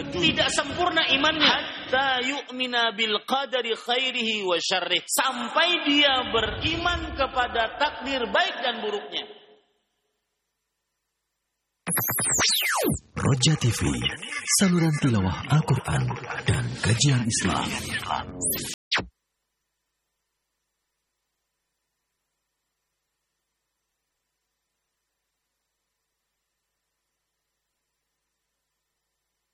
tidak sempurna imannya. Hatta yu'mina bil qadari khairihi wa syarrih. Sampai dia beriman kepada takdir baik dan buruknya. Roja TV, saluran tilawah Al-Quran dan kajian Islam.